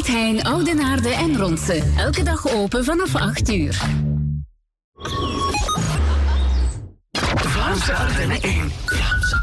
Albert Heijn, Oudenaarde en Ronse. Elke dag open vanaf 8 uur. Vlaamse Ardennen 1. Vlaamse